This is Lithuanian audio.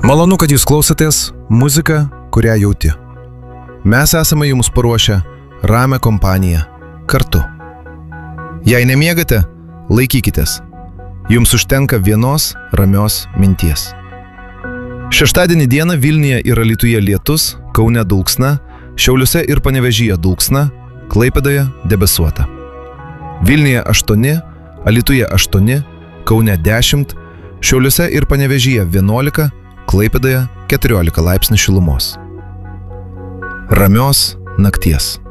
Malonu, kad jūs klausotės muziką, kurią jauti. Mes esame jums paruošę ramią kompaniją kartu. Jei nemiegate, laikykitės. Jums užtenka vienos ramios minties. Šeštadienį dieną Vilniuje ir Alytuje lietus, Kaune dulksna, Šiauliuose ir Panevėžyje dulksna, Klaipėdoje debesuota. Vilniuje 8, Alytuje 8, Kaune 10, Šiauliuose ir Panevėžyje 11, Klaipėdoje 14 laipsnių šilumos. Ramios nakties.